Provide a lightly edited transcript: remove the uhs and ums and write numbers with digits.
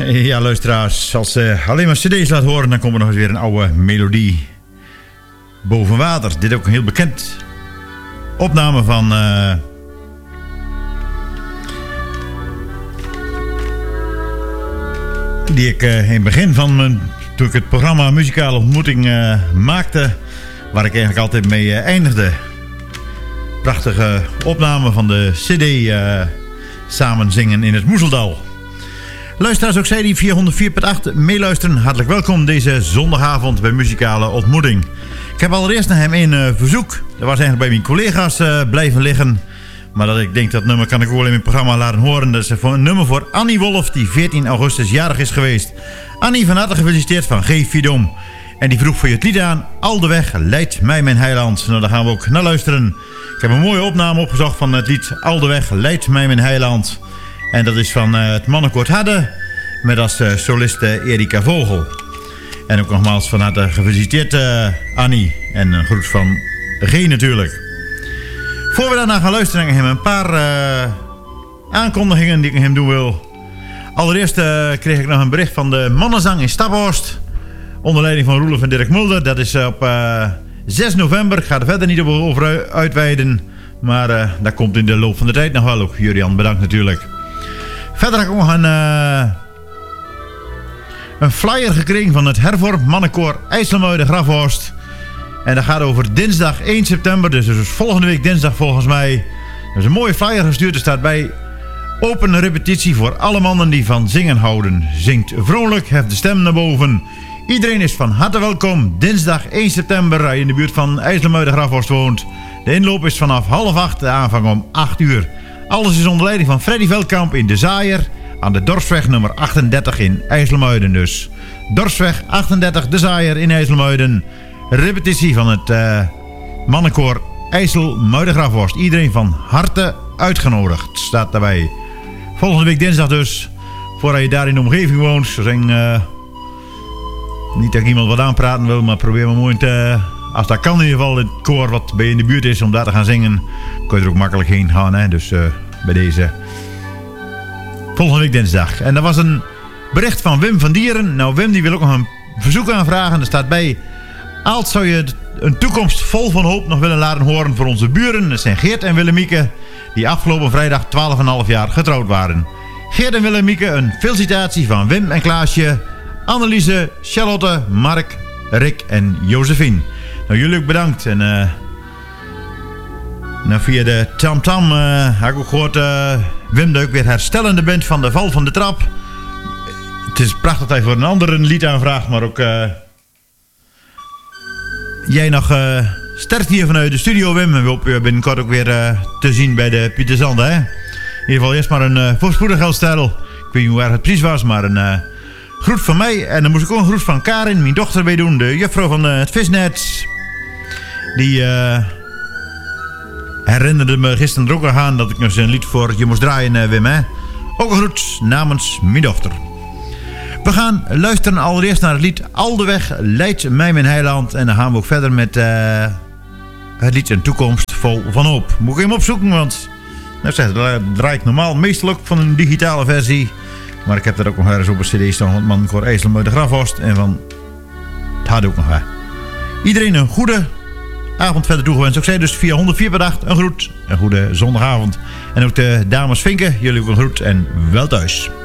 Ja, luisteraars, als ze alleen maar cd's laat horen, dan komt er nog eens weer een oude melodie boven water. Dit is ook een heel bekend opname van die ik in het begin van toen ik het programma Muzikale Ontmoeting maakte, waar ik eigenlijk altijd mee eindigde. Prachtige opname van de cd Samen zingen in het Moezeldal. Luisteraars, ook zij die via 104.8 meeluisteren, hartelijk welkom deze zondagavond bij Muzikale Ontmoeting. Ik heb allereerst naar hem een verzoek. Dat was eigenlijk bij mijn collega's blijven liggen. Maar dat ik denk, dat nummer kan ik ook wel in mijn programma laten horen. Dat is een nummer voor Annie Wolf, die 14 augustus jarig is geweest. Annie, van harte gefeliciteerd van G. Fiedom. En die vroeg voor je het lied aan, Al de weg leidt mij mijn heiland. Nou, daar gaan we ook naar luisteren. Ik heb een mooie opname opgezocht van het lied Al de weg leidt mij mijn heiland. En dat is van het Mannenkoor Hadde, met als soliste Erika Vogel. En ook nogmaals van harte gefeliciteerd Annie. En een groet van G natuurlijk. Voor we daarna gaan luisteren naar hem een paar aankondigingen die ik hem doen wil. Allereerst kreeg ik nog een bericht van de Mannenzang in Staphorst. Onder leiding van Roelof en Dirk Mulder. Dat is op 6 november. Ik ga er verder niet over uitweiden. Maar dat komt in de loop van de tijd nog wel. Ook Jurian, bedankt natuurlijk. Verder heb ik ook nog een flyer gekregen van het hervormd mannenkoor IJsselmuiden Grafhorst. En dat gaat over dinsdag 1 september. Dus volgende week dinsdag volgens mij. Er is een mooie flyer gestuurd. Er staat bij: open repetitie voor alle mannen die van zingen houden. Zingt vrolijk, heft de stem naar boven. Iedereen is van harte welkom. Dinsdag 1 september, als je in de buurt van IJsselmuiden Grafhorst woont. De inloop is vanaf 7:30, de aanvang om 8 uur. Alles is onder leiding van Freddy Veldkamp in De Zaaier aan de Dorpsweg nummer 38 in IJsselmuiden dus. Dorpsweg 38, De Zaaier in IJsselmuiden. Repetitie van het mannenkoor IJsselmuiden Grafhorst. Iedereen van harte uitgenodigd, staat daarbij. Volgende week dinsdag dus, voordat je daar in de omgeving woont. Zo zijn, niet dat ik iemand wat aanpraten wil, maar probeer maar mooi te... Als dat kan in ieder geval, het koor wat bij je in de buurt is om daar te gaan zingen, kun je er ook makkelijk heen gaan. Hè? Dus bij deze volgende week dinsdag. En dat was een bericht van Wim van Dieren. Nou, Wim die wil ook nog een verzoek aanvragen. Er staat bij: Aalt, zou je een toekomst vol van hoop nog willen laten horen voor onze buren? Dat zijn Geert en Willemieke, die afgelopen vrijdag 12,5 jaar getrouwd waren. Geert en Willemieke, een felicitatie van Wim en Klaasje, Anneliese, Charlotte, Mark, Rick en Josephine. Nou, jullie ook bedankt. En nou, via de TamTam heb ik ook gehoord, Wim, dat ik weer herstellende bent van de val van de trap. Het is prachtig dat hij voor een ander een lied aanvraagt, maar ook jij nog sterk hier vanuit de studio, Wim. En we hopen je binnenkort ook weer te zien bij de Pieterzande, hè? In ieder geval eerst maar een voorspoedig herstel. Ik weet niet hoe erg het precies was, maar een groet van mij. En dan moest ik ook een groet van Karin, mijn dochter, bij doen. De juffrouw van het visnet. Die herinnerde me gisteren er ook nog aan dat ik nog eens een lied voor je moest draaien, Wim, hè? Ook een groet namens mijn dochter. We gaan luisteren allereerst naar het lied Al de weg leidt mij mijn heiland. En dan gaan we ook verder met het lied Een toekomst vol van hoop. Moet ik hem opzoeken, want dat draai ik normaal meestal ook van een digitale versie. Maar ik heb dat ook nog ergens op een cd staan van het Mannenkoor IJsselmuiden Grafhorst. En van het had ook nog hè. Iedereen een goede avond verder toegewenst. Ook zij dus via 104.8 een groet. Een goede zondagavond. En ook de dames Vinken, jullie ook een groet en wel thuis.